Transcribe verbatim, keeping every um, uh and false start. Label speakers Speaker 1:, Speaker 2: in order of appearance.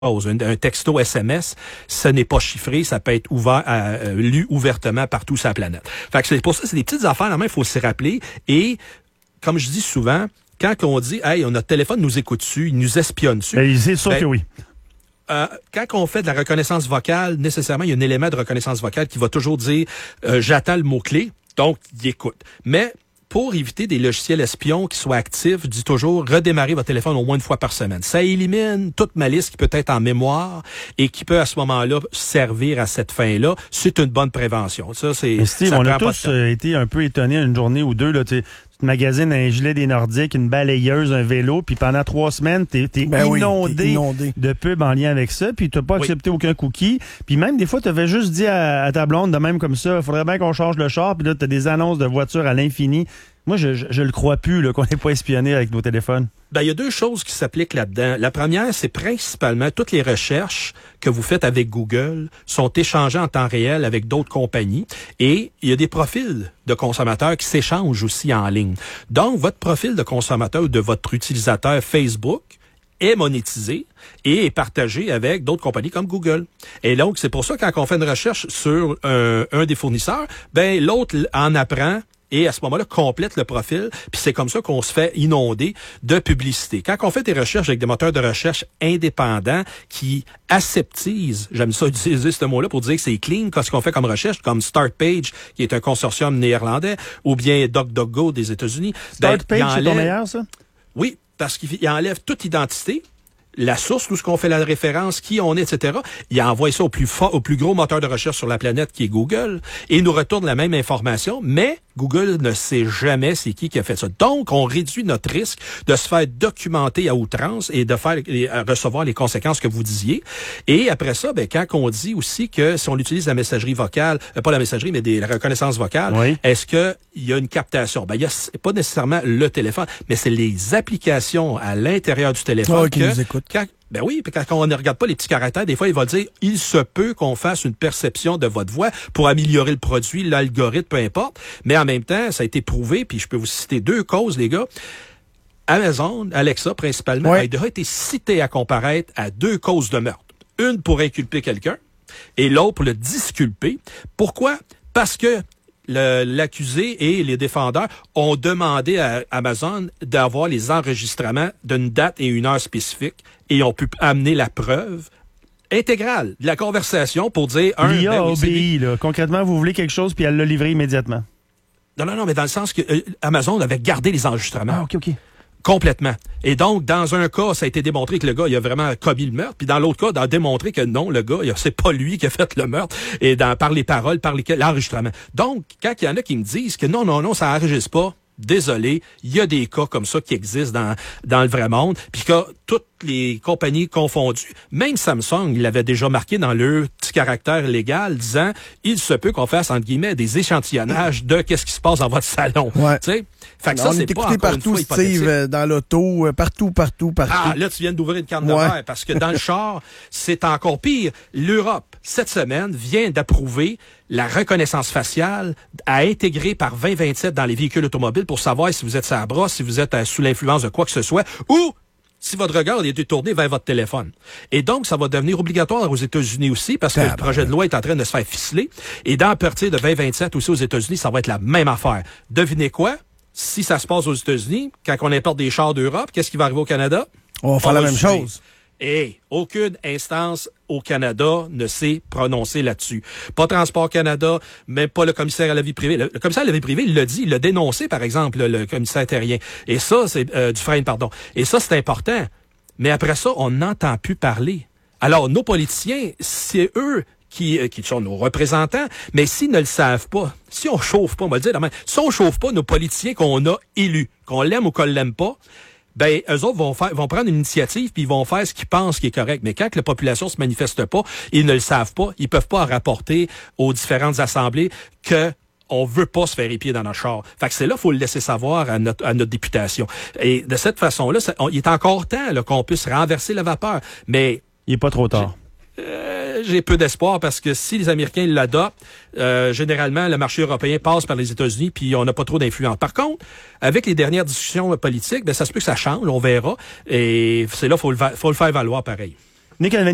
Speaker 1: Un, un texto S M S, ce n'est pas chiffré, ça peut être ouvert, euh, lu ouvertement partout sur la planète. Fait que c'est pour ça, c'est des petites affaires, normalement, il faut s'y rappeler. Et, comme je dis souvent, quand on dit, hey, notre téléphone nous écoute dessus, il nous espionne dessus.
Speaker 2: Ben, c'est sûr
Speaker 1: ben,
Speaker 2: que oui.
Speaker 1: Euh, quand on fait de la reconnaissance vocale, nécessairement, il y a un élément de reconnaissance vocale qui va toujours dire, euh, j'attends le mot-clé, donc, il écoute. Mais, pour éviter des logiciels espions qui soient actifs, je dis toujours, redémarrer votre téléphone au moins une fois par semaine. Ça élimine toute malice qui peut être en mémoire et qui peut à ce moment-là servir à cette fin-là. C'est une bonne prévention. Ça, c'est.
Speaker 2: Mais Steve,
Speaker 1: ça
Speaker 2: on a tous euh, été un peu étonnés une journée ou deux. Là, tu te magasines un gilet des Nordiques, une balayeuse, un vélo, puis pendant trois semaines, t'es, t'es
Speaker 3: ben
Speaker 2: inondé,
Speaker 3: oui, t'es inondé
Speaker 2: de pubs en lien avec ça, puis t'as pas
Speaker 1: oui.
Speaker 2: accepté aucun cookie. Puis même des fois, t'avais juste dit à, à ta blonde de même comme ça, il faudrait bien qu'on change le char, puis là, t'as des annonces de voitures à l'infini. Moi, je, je, je le crois plus là, qu'on n'est pas espionné avec nos téléphones.
Speaker 1: Ben, il y a deux choses qui s'appliquent là-dedans. La première, c'est principalement toutes les recherches que vous faites avec Google sont échangées en temps réel avec d'autres compagnies et il y a des profils de consommateurs qui s'échangent aussi en ligne. Donc, votre profil de consommateur ou de votre utilisateur Facebook est monétisé et est partagé avec d'autres compagnies comme Google. Et donc, c'est pour ça que quand on fait une recherche sur un, un des fournisseurs, ben l'autre en apprend et à ce moment-là, complète le profil, puis c'est comme ça qu'on se fait inonder de publicité. Quand on fait des recherches avec des moteurs de recherche indépendants qui aseptisent, j'aime ça utiliser ce mot-là pour dire que c'est clean, quand ce qu'on fait comme recherche, comme Startpage, qui est un consortium néerlandais, ou bien DuckDuckGo des États-Unis.
Speaker 2: Startpage, ben, c'est ton meilleur, ça?
Speaker 1: Oui, parce qu'il enlève toute identité, la source, où ce qu'on fait la référence, qui on est, et cetera. Il envoie ça au plus fort, au plus gros moteur de recherche sur la planète, qui est Google, et il nous retourne la même information, mais Google ne sait jamais c'est qui qui a fait ça. Donc, on réduit notre risque de se faire documenter à outrance et de faire et recevoir les conséquences que vous disiez. Et après ça, ben quand on dit aussi que si on utilise la messagerie vocale, euh, pas la messagerie, mais des, la reconnaissance vocale, oui. Est-ce que il y a une captation? Ben, il y a pas nécessairement le téléphone, mais c'est les applications à l'intérieur du téléphone
Speaker 3: oh, qui
Speaker 1: que,
Speaker 3: nous écoutent.
Speaker 1: Quand, ben oui, puis quand on ne regarde pas les petits caractères, des fois, il va dire, il se peut qu'on fasse une perception de votre voix pour améliorer le produit, l'algorithme, peu importe. Mais en même temps, ça a été prouvé, puis je peux vous citer deux causes, les gars. Amazon, Alexa principalement, ouais. a déjà été cité à comparaître à deux causes de meurtre. Une pour inculper quelqu'un et l'autre pour le disculper. Pourquoi? Parce que Le, l'accusé et les défendeurs ont demandé à Amazon d'avoir les enregistrements d'une date et une heure spécifique et ont pu amener la preuve intégrale de la conversation pour dire... un
Speaker 2: L'I A
Speaker 1: ben,
Speaker 2: a
Speaker 1: oui,
Speaker 2: obéi, là. Concrètement, vous voulez quelque chose puis elle l'a livré immédiatement.
Speaker 1: Non, non, non, mais dans le sens que euh, Amazon avait gardé les enregistrements.
Speaker 2: Ah, OK, OK.
Speaker 1: Complètement. Et donc, dans un cas, ça a été démontré que le gars, il a vraiment commis le meurtre. Puis dans l'autre cas, d'en démontrer que non, le gars, il a, c'est pas lui qui a fait le meurtre. Et dans, par les paroles, par les, l'enregistrement. Donc, quand il y en a qui me disent que non, non, non, ça enregistre pas, désolé, il y a des cas comme ça qui existent dans, dans le vrai monde. Puis que toutes les compagnies confondues, même Samsung, il l'avait déjà marqué dans leur petit caractère légal, disant, il se peut qu'on fasse, entre guillemets, des échantillonnages de qu'est-ce qui se passe dans votre salon.
Speaker 3: Ouais.
Speaker 1: Tu sais? Fait que
Speaker 3: non,
Speaker 1: ça,
Speaker 3: on
Speaker 1: c'est
Speaker 3: est
Speaker 1: pas
Speaker 3: écouté
Speaker 1: encore
Speaker 3: partout,
Speaker 1: une fois
Speaker 3: Steve, euh, dans l'auto, euh, partout, partout, partout.
Speaker 1: Ah, là, tu viens d'ouvrir une canne de
Speaker 3: ouais.
Speaker 1: verre, parce que dans le char, c'est encore pire. L'Europe, cette semaine, vient d'approuver la reconnaissance faciale à intégrer par vingt vingt-sept dans les véhicules automobiles pour savoir si vous êtes sur la brosse, si vous êtes euh, sous l'influence de quoi que ce soit, ou si votre regard est détourné vers votre téléphone. Et donc, ça va devenir obligatoire aux États-Unis aussi, parce que ah, le projet de loi est en train de se faire ficeler. Et dans, à partir de vingt vingt-sept aussi aux États-Unis, ça va être la même affaire. Devinez quoi? Si ça se passe aux États-Unis, quand on importe des chars d'Europe, qu'est-ce qui va arriver au Canada?
Speaker 3: On va faire
Speaker 1: on
Speaker 3: la
Speaker 1: va
Speaker 3: même
Speaker 1: suivre.
Speaker 3: chose.
Speaker 1: Et aucune instance au Canada ne s'est prononcée là-dessus. Pas Transport Canada, même pas le commissaire à la vie privée. Le, le commissaire à la vie privée, il l'a dit, il l'a dénoncé, par exemple, le, le commissaire terrien. Et ça, c'est euh, Dufresne, pardon. Et ça, c'est important. Mais après ça, on n'entend plus parler. Alors, nos politiciens, c'est eux qui, qui sont nos représentants, mais s'ils ne le savent pas, si on chauffe pas, on va le dire, si on chauffe pas nos politiciens qu'on a élus, qu'on l'aime ou qu'on l'aime pas, ben, eux autres vont faire, vont prendre une initiative puis ils vont faire ce qu'ils pensent qui est correct. Mais quand la population se manifeste pas, ils ne le savent pas, ils peuvent pas rapporter aux différentes assemblées que on veut pas se faire épier dans notre char. Fait que c'est là, faut le laisser savoir à notre, à notre députation. Et de cette façon-là, ça, on, il est encore temps là, qu'on puisse renverser la vapeur. Mais
Speaker 2: il est pas trop tard.
Speaker 1: J'ai, euh, j'ai peu d'espoir parce que si les Américains l'adoptent, euh, généralement, le marché européen passe par les États-Unis puis on n'a pas trop d'influence. Par contre, avec les dernières discussions politiques, ben ça se peut que ça change, on verra. Et c'est là, faut le, faut le faire valoir pareil.
Speaker 2: Nick